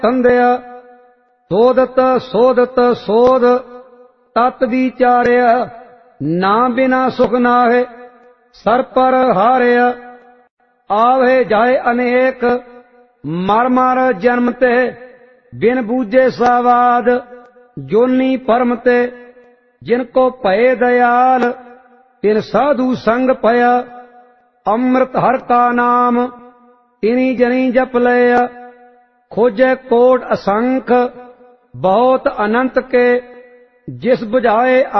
ਤੰਦਿਆ। ਸੋਧਤ ਸੋਧਤ ਸੋਧ ਤਤ ਵਿਚਾਰਿਆ। ਨਾ ਬਿਨਾ ਸੁਖ ਨਾਹੇ ਸਰ ਪਰ ਹਾਰਿਆ। ਆਵੇ ਜਾਏ ਅਨੇਕ ਮਰ ਮਰ ਜਨਮ ਤੇ। ਬਿਨ ਬੂਝੇ ਸਾਵਾਦ ਜੋਨੀ ਪਰਮ ਤੇ। जिन को भये दयाल तिन साधु संग पया। अमृत हर का नाम तिनी जनी जप लया। खोजे कोट असंख बहुत अनंत के। जिस बुझाए